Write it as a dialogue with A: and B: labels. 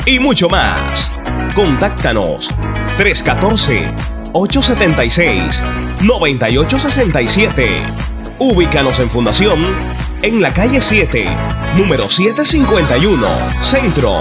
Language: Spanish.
A: y mucho más. Contáctanos 314-876-9867. Ubícanos en Fundación en la calle 7, número 751, Centro.